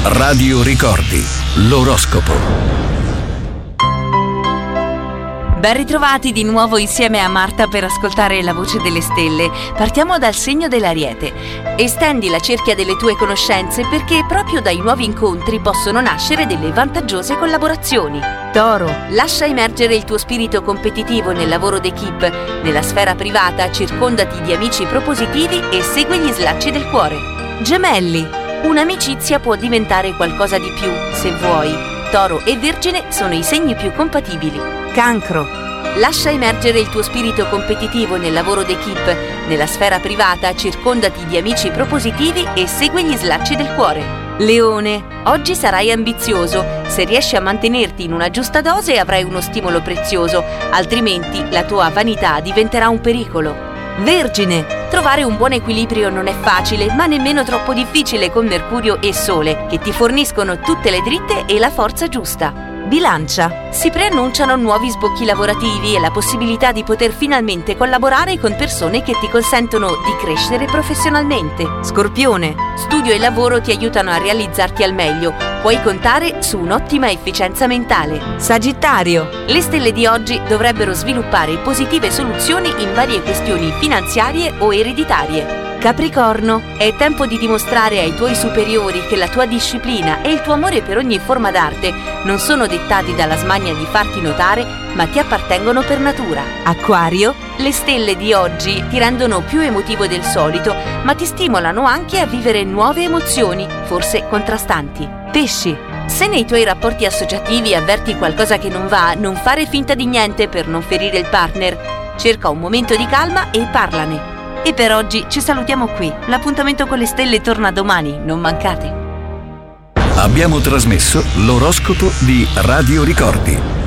Radio Ricordi, l'oroscopo. Ben ritrovati di nuovo insieme a Marta per ascoltare la voce delle stelle. Partiamo dal segno dell'Ariete. Estendi la cerchia delle tue conoscenze perché proprio dai nuovi incontri possono nascere delle vantaggiose collaborazioni. Toro, lascia emergere il tuo spirito competitivo nel lavoro d'equipe. Nella sfera privata circondati di amici propositivi e segui gli slacci del cuore. Gemelli, un'amicizia può diventare qualcosa di più se vuoi. Toro e Vergine sono i segni più compatibili. Cancro, lascia emergere il tuo spirito competitivo nel lavoro d'equipe. Nella sfera privata circondati di amici propositivi e segui gli slacci del cuore. Leone, oggi sarai ambizioso. Se riesci a mantenerti in una giusta dose avrai uno stimolo prezioso, altrimenti la tua vanità diventerà un pericolo. Vergine, trovare un buon equilibrio non è facile, ma nemmeno troppo difficile con Mercurio e Sole, che ti forniscono tutte le dritte e la forza giusta. Bilancia, si preannunciano nuovi sbocchi lavorativi e la possibilità di poter finalmente collaborare con persone che ti consentono di crescere professionalmente. Scorpione, studio e lavoro ti aiutano a realizzarti al meglio. Puoi contare su un'ottima efficienza mentale. Sagittario, le stelle di oggi dovrebbero sviluppare positive soluzioni in varie questioni finanziarie o ereditarie. Capricorno, è tempo di dimostrare ai tuoi superiori che la tua disciplina e il tuo amore per ogni forma d'arte non sono dettati dalla smania di farti notare, ma ti appartengono per natura. Acquario, le stelle di oggi ti rendono più emotivo del solito, ma ti stimolano anche a vivere nuove emozioni, forse contrastanti. Pesci, se nei tuoi rapporti associativi avverti qualcosa che non va, non fare finta di niente per non ferire il partner. Cerca un momento di calma e parlane. E per oggi ci salutiamo qui. L'appuntamento con le stelle torna domani, non mancate. Abbiamo trasmesso l'oroscopo di Radio Ricordi.